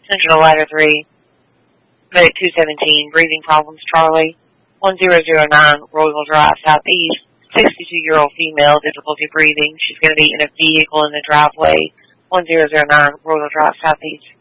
Central Ladder 3, Medic 217, breathing problems, Charlie. 1009, Royal Drive, Southeast. 62-year-old female, difficulty breathing. She's going to be in a vehicle in the driveway. 1009, Royal Drive, Southeast.